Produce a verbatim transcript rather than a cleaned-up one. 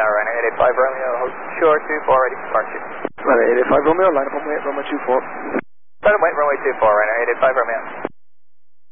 now, Ryanair eight eight five Romeo, hold short two four, ready for departure. Ryanair eight eight five Romeo, line up on wait, runway two four. Line up wait, runway two four, Ryanair eight eight five Romeo.